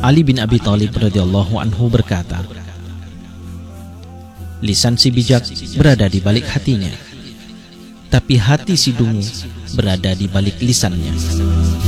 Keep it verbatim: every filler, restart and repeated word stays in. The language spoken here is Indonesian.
Ali bin Abi Thalib radhiyallahu anhu berkata, lisan si bijak berada di balik hatinya, tapi hati si dungu berada di balik lisannya.